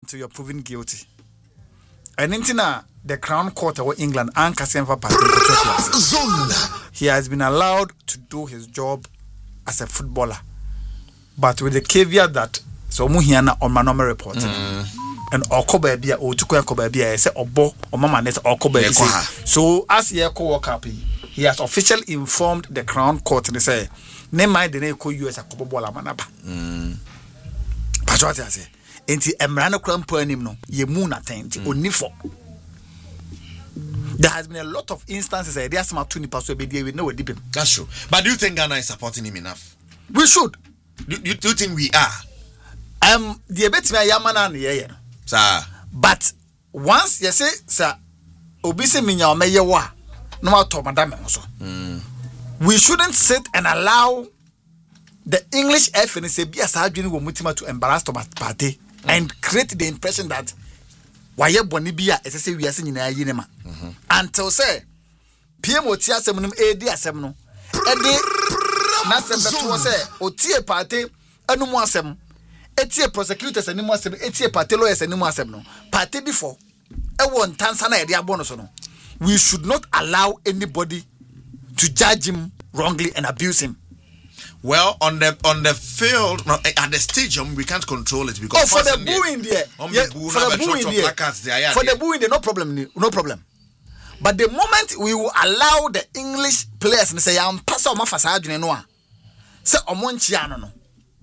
until you're proven guilty. And in the Crown Court of England, he has been allowed to do his job as a footballer, but with the caveat that so muhiana on my normal reporting and Okobabia or Tukobabia say Obo or Mama Net Okobabia. So as he walk up, he has officially informed the Crown Court and they say, name my the name you as a Kobola Manaba. But what I say, Enti Emrano Crown Pernim no, ye moon attent only for. There has been a lot of instances where there's some 20% we know deep. That's true. But do you think Ghana is supporting him enough? We should. Do you think we are? The bit me yamana ye. Sir. But once you say, sir, obisi minya omeye wa, no matter madam also. We shouldn't sit and allow the English FNC be as adwini wo mutima to embarrass Thomas Partey and create the impression that why boni bia say we ase nyina yi ne ma until say PM oti asem no edi asem no edi na se beto say otie Partey anumu asem etie prosecutors animu asem etie Partey lawyers animu asem no Partey before e won tansa na edi abo no so no. We should not allow anybody to judge him wrongly and abuse him. Well, on the field, no, at the stadium, we can't control it because for the booing there, for the booing there, no problem. But the moment we will allow the English players to say, "I'm passing my facade, you know," say, "Omonchiano no,"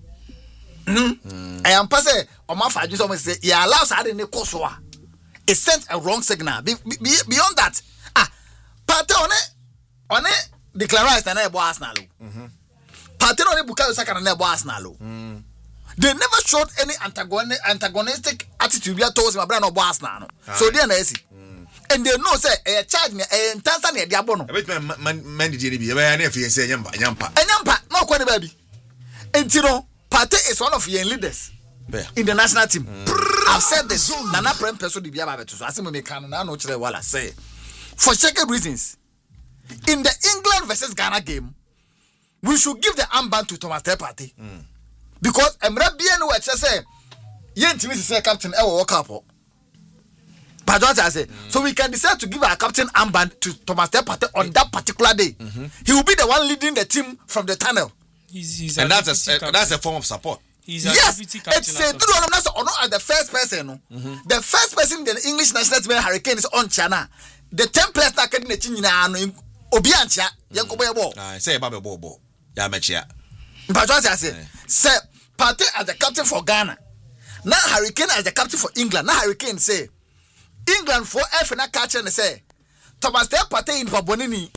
I am passing on my facade. You say, "You allow us to do so." It sent a wrong signal. Beyond that, Partey on it declares that I was Arsenal. Partey on it Bukayo Saka na I Arsenal. They never showed any antagonistic attitude towards my brand of Arsenal. So they are nice. And they know say a charge me a Tanzania diabono. Man did you be a say yampa no quite baby. And you know Partey is one of your leaders in the national team. I've said this. Nana Prem person di biaba beto. Asimo me kan na no kire wala say. For certain reasons, in the England versus Ghana game, we should give the armband to Thomas Partey. Because Emre Bienu say, "Yentimi say captain e walk up." But what I say, so we can decide to give our captain armband to Thomas Partey on that particular day. He will be the one leading the team from the tunnel. And that's a form of support. Yes, it's a the first person. The first person in the English national team Hurricane is on China. The 10 players that can Obiancha, Yankobo ball. Say Babe Bobo. Yamachia. But what I say, Sir Partey as the captain for Ghana. Now Hurricane as the captain for England. Now Hurricane say England for F and catch and say Thomas Partey in Babonini.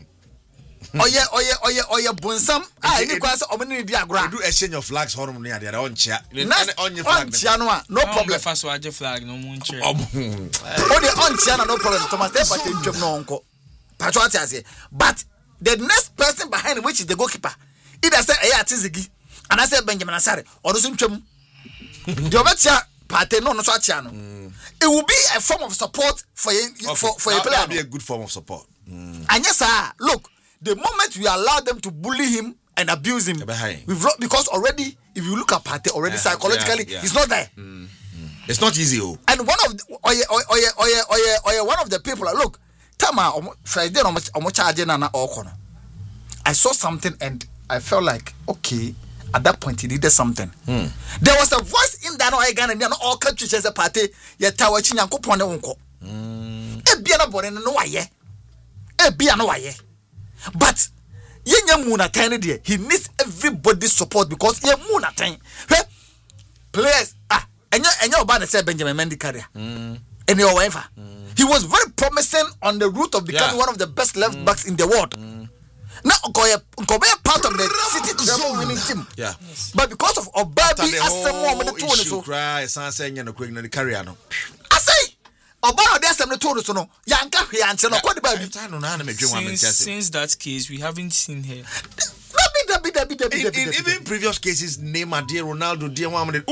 Oye bunsam ni kwase omini di agora do exchange of flags hormone near the on chair on flag no problem first waje flag no mun chair o de on chair no problem Thomas Partey ntwem no onko pacho ati but the next person behind him, which is the goalkeeper, either say Atizigi and I say Benjamin Asare or so ntwem the obetia Partey no so atia no it will be a form of support for a player. It will be a good form of support. And yes sir, look, the moment we allow them to bully him and abuse him, because already, if you look at Partey, already psychologically, he's not there. It's not easy. And one of the people, look, Tama, I saw something and I felt like, okay, at that point he needed something. There was a voice in that Ghana and all countries as a party, yet Tawa Chinyanko Pone Unko. Ebiana Boren no waye. Ebiana waye. But Yenya Muna Tiny dear, he needs everybody's support because Ye Muna Tiny. Players, and your band said Benjamin Mendy career. And your wife. He was very promising on the route of becoming one of the best left backs in the world. Now, Okoye part of the City treble winning team. Yeah. But because of Obabi, I say, Obama there's some told no Yanka answer no since that case we haven't seen her. Even previous cases Neymar, dear Ronaldo, dear Mohamed,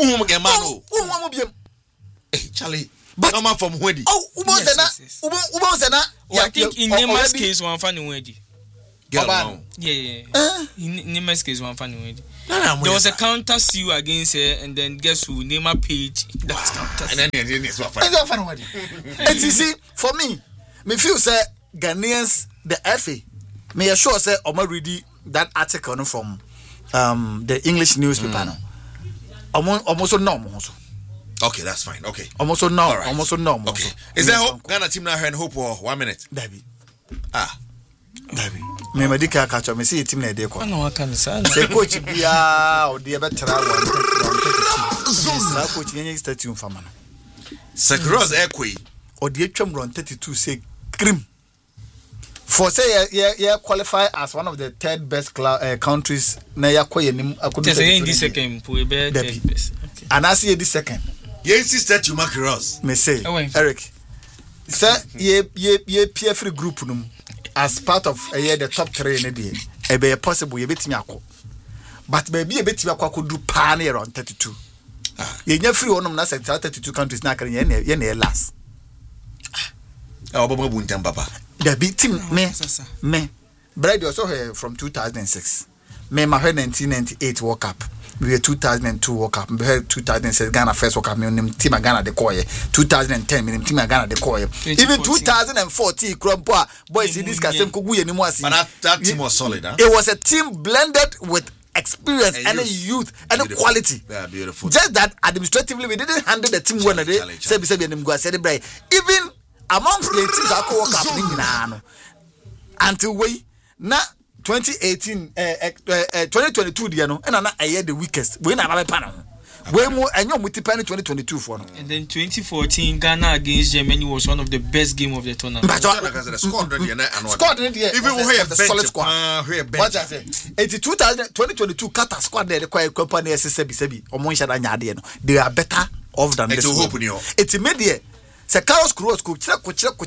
Charlie, but no man from Wedi. I think in Neymar's case one funny Wedi. Get Oban. along. Yeah. In Neymar's case, one funny way. There was a counter sue against her, and then guess who? Neymar page. That's counter. And then it's what And you see, for me feel say Ghanaians, the FA, me sure say Oma read that article from the English newspaper no. Almost no. Okay, that's fine. Okay. Almost no. All right. Almost no. Okay. Is there hope? Ghana team now and hope for 1 minute. Dabi. Dabi. Me medika catch me see team na dey kwa. No, I can't say. Say coach bia o dey betra 132. Na coach yenye stadium fama no. Sekros Ekwe. O dey twam run 32 say cream. For say yeah qualify as one of the third best countries na yakoye nim akudu. Just in this second we be third best. Okay. And I see this second. Yes, sister to Macros. Me say Eric. Say ye PF group num as part of the top 3 in the e be possible ye betimi akọ. But maybe ye betimi akọ do pa na around 32. Ye nya free onum na say 32 countries na kan ye na last. Obobo buntam papa. The big team me Brady also here from 2006. Me my 1998 World Cup. We were 2002 World Cup. We had 2006 Ghana first World Cup. Me team Ghana the koye. 2010 me team Ghana the koye. Even 2014 Krompoa boys in this same kugu ye ni mo asi. But that team was solid, huh? It was a team blended with experience and youth and quality. Yeah, beautiful. Just that administratively we didn't handle the team well. They say them go celebrate. Even amongst the teams that World Cup no. Until we na 2018 2022 dia no and na the weakest we na ba pa no we mo enyo multiple 2022 for no. And then 2014 Ghana against Germany was one of the best game of the tournament. Squad even we have the solid squad. What I say 2022 Qatar squad there the company sebi omo nsha da nyaade no they are better off than this. It's immediate. Se Carlos Cruz ko kire.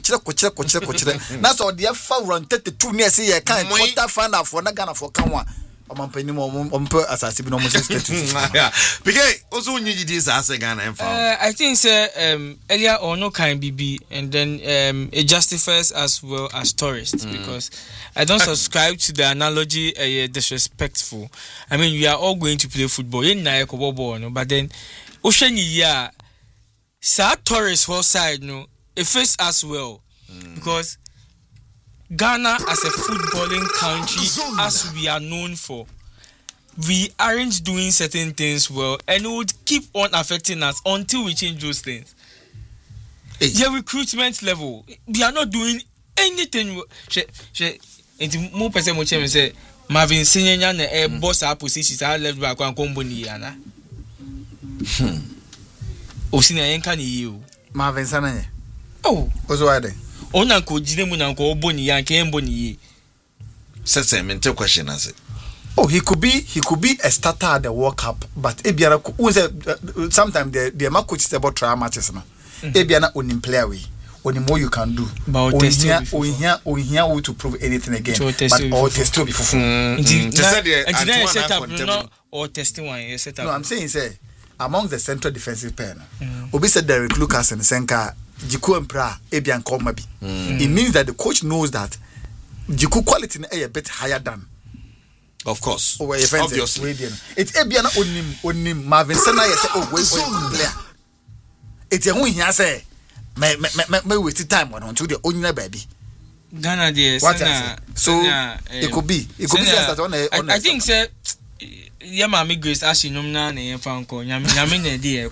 Na so de fa run 32 near say ye kan quarter final for na Ghana for kan one. Omampani mo asase bi no mo status. Yeah. Because also need this as Ghana and I think say earlier or no kind BB and then it justifies as well as tourists because I don't subscribe to the analogy disrespectful. I mean we are all going to play football in na ekobobo no but then Osheni tourist whole side no it fits as well because Ghana as a footballing country as we are known for we aren't doing certain things well and it would keep on affecting us until we change those things. The recruitment level we are not doing anything. More person mo say Marvin Sinyanya na boss our positions are left back and company ana. Osina yenka ni you Marvin Sananye. Oh, ozo ade. Ona ko jide mu na ko oboni yanka emboni yi. Say mental question as it. Oh, he could be a starter at the World Cup, but Ebiana sometimes the coach is about trial matches now. Ebiana onim player we. Only more you can do. But here to prove anything again. But all test will be for. Or testing one. No, I'm saying say among the central defensive pair. Obi said Derek Lucas and Senka Jiku and Pra Ebian Komabi. It means that the coach knows that Jiku quality is a bit higher than. Of course. Obviously. It's Ebiana onim Marvin Sana say oh wait player. It's a who he say me waste time until the owner baby. Ghana there. So it could be that on I think say yeah, Mammy Grace actually nomina na fanko. Nyame na dey.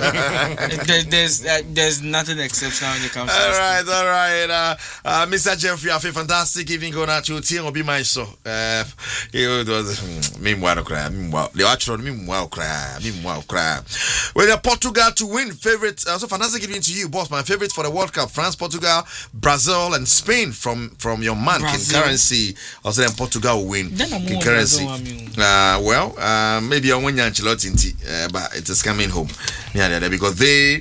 There's nothing exceptional when it comes to all right. Mr. Jeffrey, have a fantastic evening going out to your team. Be my so. It was meanwhile cry. Meanwhile cry. Well, Portugal to win favorite. So fantastic evening to you, boss. My favorite for the World Cup: France, Portugal, Brazil, and Spain. From your man King Currency. Also, then Portugal will win. King Currency. Maybe I want Ancelotti, but it is coming home. Yeah, because they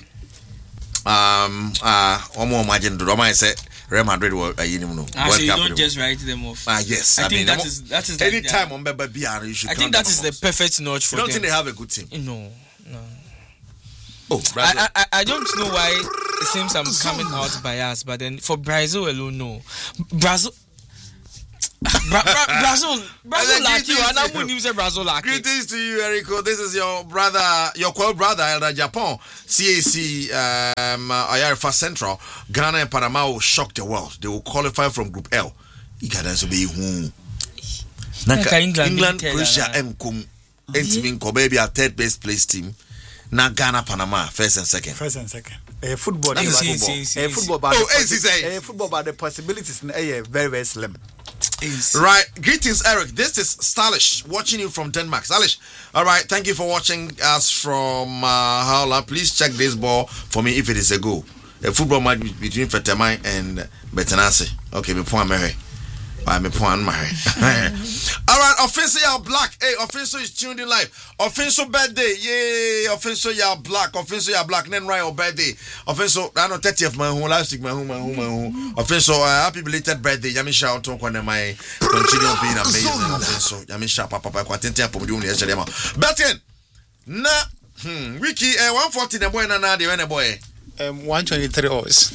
more margin to Roma say Real Madrid will so you don't just write them off. Yes, I mean that is any time on BR you should. I think that is the perfect notch for them. You don't think they have a good team? No. Oh, Brazil. I don't know why it seems I'm coming out biased, but then for Brazil alone, no. Brazil Brazil like you, and I wouldn't say Brazil like you. Greetings to you, Erico. This is your brother, your co-brother, Elder Japan. CAC, Ayarifa Central. Ghana and Panama will shock the world. They will qualify from Group L. You can also be who? England, Croatia, Mkum. Entimin Kobe a third best place team. Now Ghana, Panama, first and second. Football. Football. Football, but the possibilities are very, very slim. Right, greetings, Eric. This is Stylish watching you from Denmark. Stylish, all right. Thank you for watching us from Howland. Please check this ball for me if it is a goal. A football match between Fetamai and Betanasi. Okay, me point Mary. Me point Mary. All right, Offensive Y'all Black. Hey, Offensive is tuned in live. Offensive birthday, yay! Offensive Y'all Black. Offensive Y'all Black. Then right or birthday. Offensive, I know 30th my home last week. My home. Offensive, happy belated birthday. Yami shout out to my continue being amazing. Offensive, Yami shout papa kwa tente apo mudi yesterday ma. Betting na wiki 140 the boy na the when boy 123 hours.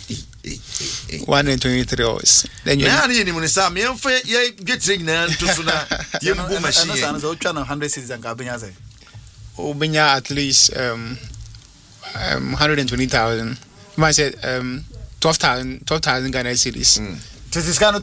123 hours. Then you na ni ni munisa me mfa ye get ring na to so na ye mbu machine. And so 100 cities and Gabanya say. Obenya at least 120,000. I said 12,000 Ghana cedis. This is kind of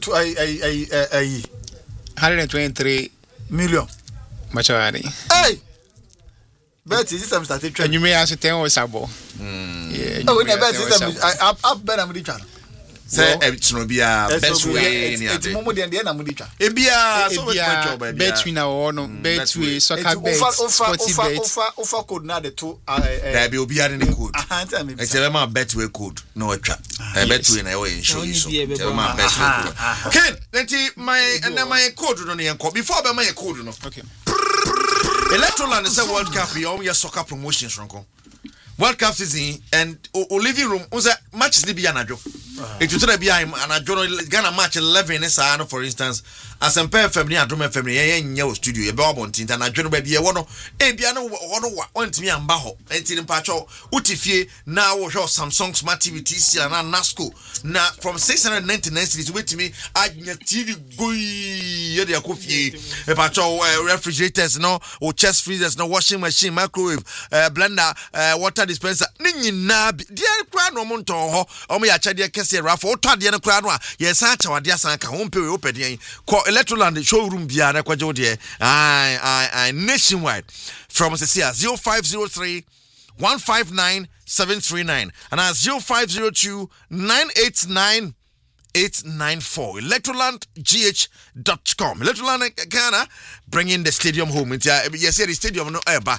123 million. Machawari. Hey. But this time started trending. And you may ask 10 or sabo. Yeah. Oh, in a bad system, I've been a medical. Say it's no be a best way in it's more than the Namudika. Ebia so between now on betway soccer bet sporty bet offer code now the two there be obi in the code. It's a man betway code no a trap. Betway na we show you so. Man betway code. Ken, let my code no dey enko before be my code no. Okay. Electroland is a World Cup your soccer promotions ranko. World Cup season and living room was a match ni bi anajo. It to be anajo Ghana match 11 is for instance as MP family adom family yen studio e be obontin anajo no ba bi e wono e bia no wono ontimi amba ho enti mpacho utifie na wo hwe Samsung Smart TV TC na Nasco na from 699 cities wetimi anya TV goy ye de akofie e pacho refrigerators no or chest freezers no washing machine microwave blender water dispenser ni nyina dia kra no mo nton ho o mo ya chade kese rafo o tade no kra no a ye san chawade asan ka ho mpe we opede ko Electroland showroom bia na kwaje de I nationwide from Cecia 0503 159 739 and 0502 989 894 electrolandgh.com. Electroland Ghana bringing the stadium home. Yes, the stadium no eba.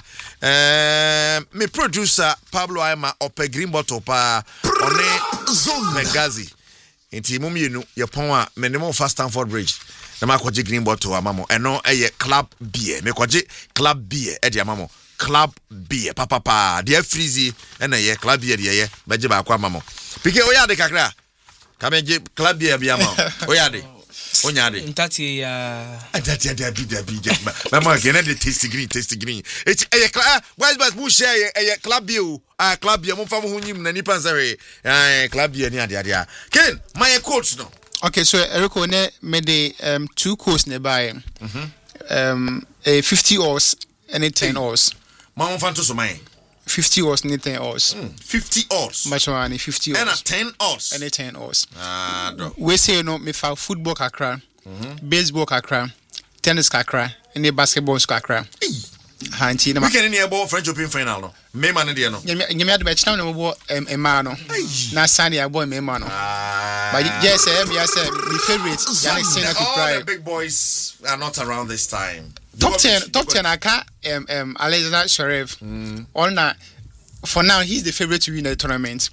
Me producer Pablo Aima ope green bottle pa one Megazi. Inti mumienu yepon a menemo fast Stamford Bridge. Na makwaje green bottle amamo. Eno eye club beer. Me kwaje club beer e di amamo. Club beer papa de freezy ena ye club beer de ye beje ba kwa amamo. Pike oya de kakra. Kameje club beer bi amamo. Oya de. Onya de. Ntati ya. Ntati ya bi mama gene de tasty green. It's eye club boys mu share eye club beer o. Club beer mo fa mo hunyim na nipa nsawe. Club beer ni ade. Ken, my coach no. Okay, so Erico ne me de 2 course nearby. A 50 hours and a 10 hours. Mama fanto so my 50 hours and 10 hours. 50 hours. Machwani 50 hours. And a 10 hours. And a 10 hours. Do. We say no me fa football kakra, baseball kakra, tennis kakra, and a basketball kakra. Hanti na we can in ball French Open final no. Me man dey no. Nyame ade be china no bo e ma no. Na sani a boy me ma no. But yes, me say my favorite Yannick Sinner to cry. The big boys are not around this time. Top 10 aka Alexander Sheriff. All na for now he's the favorite to win the tournament.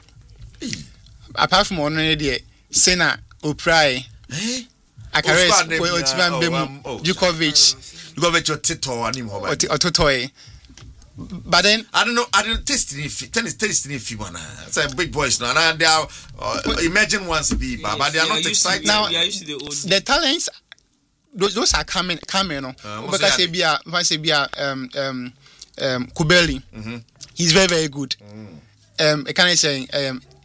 Apart from one there Sinner Oprai. Akares Otiman Bemu Djokovic your Tito anim ho ba. Ototoy. But then I don't taste any tennis one. It's a big boys now. And they are imagine once be but they are not excited. Now the talents those are coming no. Because say bia Kubeli. He's very, very good. I can say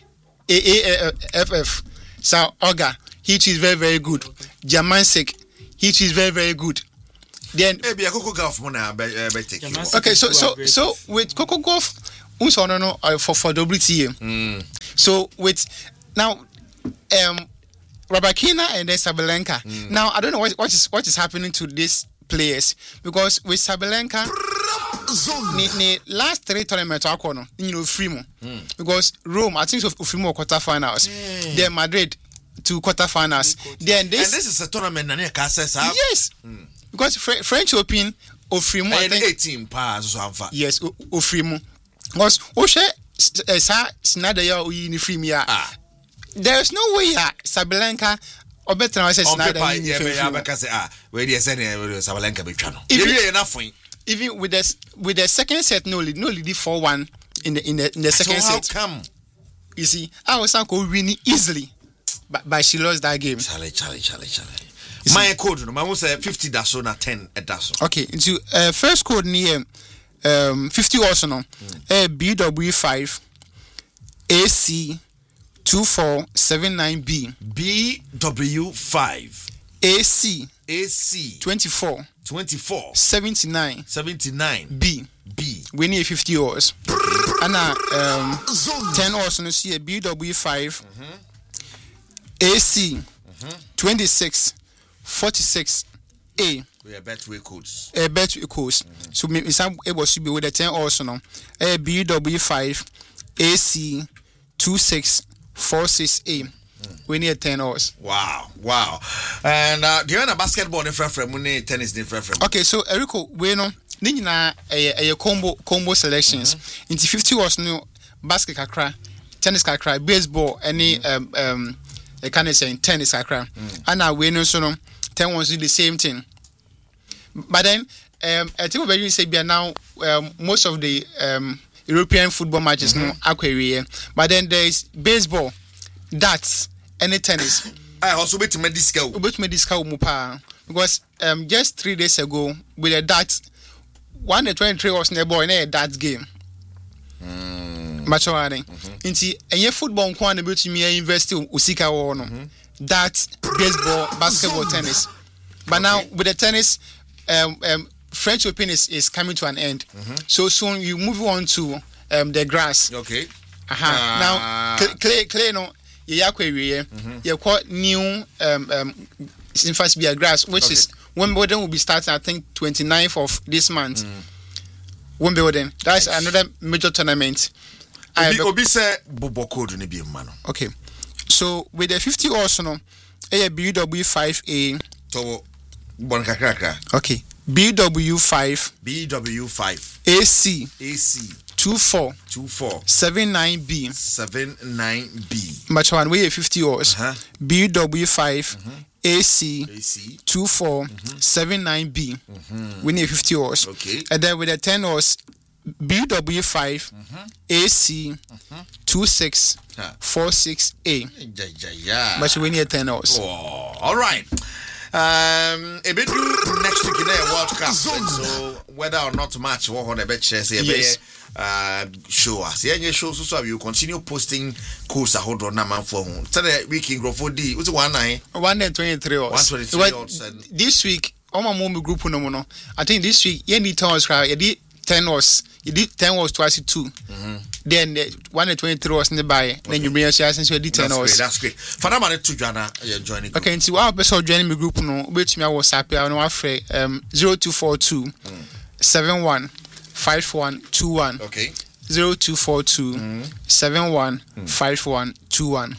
AAFF. So Oga, he is very, very good. Jamansek, he is very, very good. Then maybe a Coco Golf mona take. Okay, so with Coco Golf, for WTA. So with now Rabakina and then Sabalenka. Now I don't know what is happening to these players because with Sabalenka last 3 tournaments free mo because Rome I think of free mo quarterfinals, then Madrid to quarterfinals. Then this and this is a tournament na near Casas. Yes. Because French Open Ofrimo I think 18 pass so amfa. Yes, Ofrimo. Because Oshe Sinada ya uniform ya. There's no way Sabalenka or better I say Sinada where they say Sabalenka be channel. Even with the second set no lead 4-1 in the second set. How come? You see, I was winning easily. But she lost that game. Charlie. My code no, my say 50 daso na 10 daso. Okay, into first code near 50 also no. BW5 AC 2479B. BW5 AC 24 79 B. We need 50 hours. And 10 also no see BW5 AC 26 46 A. We are Betway codes. Betway codes. So maybe some able to be with the 10 also no. BW5 AC 2646 A. We need 10 hours. Wow. And do you want a basketball different from tennis different from? Okay, so Eriko, we know nina a combo selections into 50 hours no basket kakra, tennis kakra, baseball any I can't say tennis kakra. And now we know so no 10 ones do the same thing. But then I think what you say now most of the European football matches no aquaria. But then there is baseball, darts, and tennis. I also bet to discount. Because just 3 days ago with the darts 123 was near boy in a darts game. Machoane. Inti enye football nko na betumi invest usika wo no. Darts, baseball, basketball, tennis. But now with the tennis French Open is coming to an end. So soon you move on to the grass. Okay. Now clay no you quite new since be a grass which is Wimbledon will be starting I think 29th of this month. Wimbledon. That's another major tournament. Obi say bobo code ni bi ma no. Okay. So with the 50 also no BW5A to bon kakra. Okay. BW5 AC 24 79B Match we 50 hours. BW5 AC 24 79B we need 50 hours. Okay. And then with the 10 hours BW5 AC 2646A but we need 10 hours. Oh, all right. A bit next week in the World Cup. So whether or not match what on the bet share say show us. Yeah, show so you continue posting course a hold on na man for home. So the week in Grofo D what's 123 hours. 123 hours. This week on my mom group no. I think this week you need hours you did 10 hours. You did 10 hours twice 2. Then 123 hours in the buy. Then you bring your shares since you did 10 hours. That's great. For that man to Jana joining. Okay, so our person joining me group no which me WhatsApp I know afre 0242 715121. Okay. 0242 715121.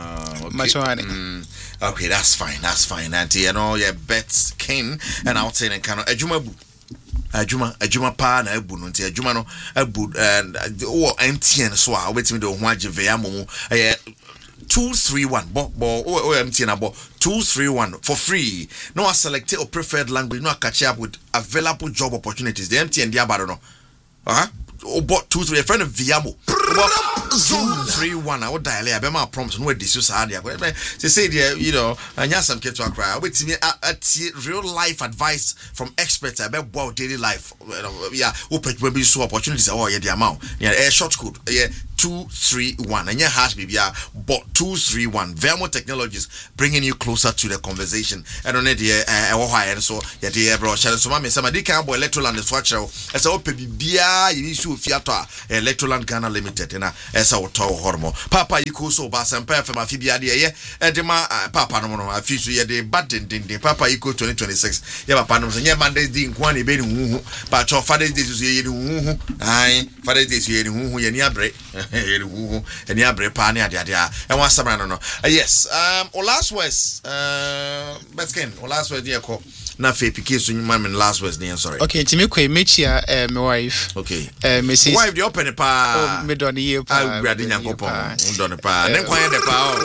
Okay, that's fine. And you know your bets king and out saying and kind of Ajuma pa na ebu no nti ajuma no ebu MTN so a obetimi de ho ageve amomo 231 bo MTN abo 231 for free. No I select your preferred language, no I catch up with available job opportunities. The MTN dia bado no. About 2-3 friend of Viamo. 231 I would dial a bema prompts no this use they say you know and some kids to cry wait me at real life advice from experts about daily life. Yeah, open maybe so opportunities oh yeah the amount. Yeah, a short code. Yeah, 231 and your hash bibia bot 231 Vermo Technologies bringing you closer to the conversation and on it and so ya dear bro shall so mama sama dika boy Electroland is watch as a bibia you need to fiata Electroland Ghana Limited na esa wo to hormo papa yiko so ba sampa fa ma fibia de ye edema papa no no afisu ye de bad din papa yiko 2026 ye papa no so nye Monday din kwani be ni huhu pa cho Father's Day so ye ni huhu ai Father's Day so ye ni huhu ye ni abre and ya bre pa na dia and one samra no yes last words Beskin last words dia ko na fe pike so nyuma men last words dey sorry okay timi ko mechia my wife okay Mrs. wife dey open pa me don here pa I grad nyankopon don pa nen kwan dey pa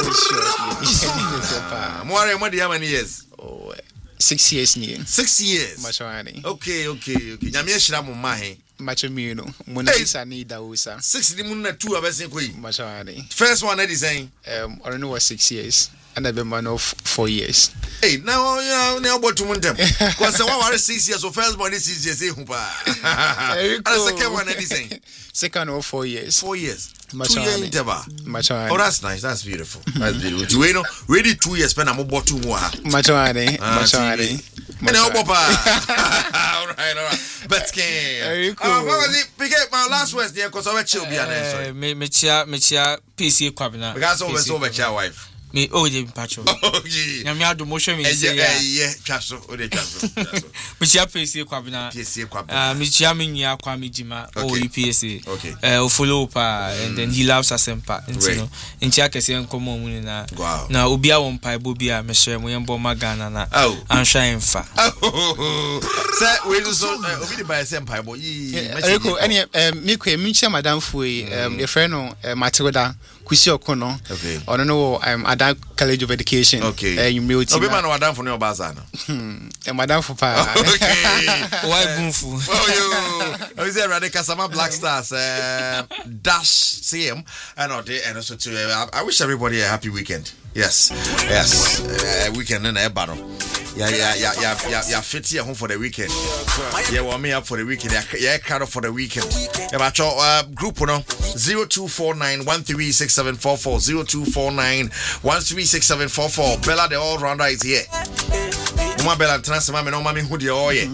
mo are mo dey how many years 6 years ni 6 years machwani okay nyame hira mo mahe machomino munisa ni dausa 6 di mun na 2 abesin ko yi machwani first one is saying I don't know what 6 years and I've been man of 4 years. Hey, now you know now about to them. Because the one 6 years, so first one is 6 years. And the second one is saying second or 4 years. 4 years. 2 Machwani. years interval. Machwani. Oh, that's nice. That's beautiful. That's beautiful. You know, ready 2 years spend I'm about 2 more. Machwani. And now, all right. But very cool. Pick up my last words there because I will chill be an answer. Mechia PC kwabna. Because always over your wife. Me the patcho. Okay. Na me ado motion me say yeah, chaso, o de chaso. Mechia PC kwabna. Mechia me nya kwa me jima UPSA. Okay. Follow pa and then he loves Asempa. You know. Ntia kese nkomo mu na. Na obi a won pa bobia me share mo yembo magana na. Ansha enfa. Say we so obi de buy Asempa bo yi. Eriko any me kwa mincha madam fui your friend no Matilda Kusi Okono. Okay. I don't know Adam College of Education. Okay. You mute. Obi man Adam for no bazana. Madam for pa. Okay. Why bunfu? Oh yo. Is there Radical Sama Black Stars dash CM and also to I wish everybody a happy weekend. Yes. Weekend in a battle. Yeah, fit here home for the weekend. Yeah, warm me up for the weekend. Yeah, cut off for the weekend. Yeah, but your group, no 0249136744 0249136744. Bella the all rounder is here. Uma Bella transfer me no mami who the all yeah.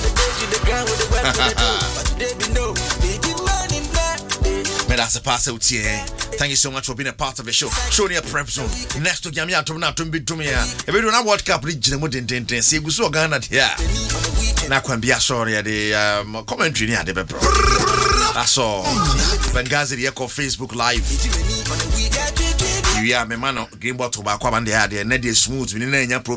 That's a pass out here. Thank you so much for being a part of the show. Show me a prep zone. Next to Jamia to not to be to me. If we do not World Cup, region wouldn't see we saw Ghana here. Now can be a sorry the commentary near the bro. That's all. Benghazi the Echo Facebook Live. You are me man green bottle back and they had the smooth. We didn't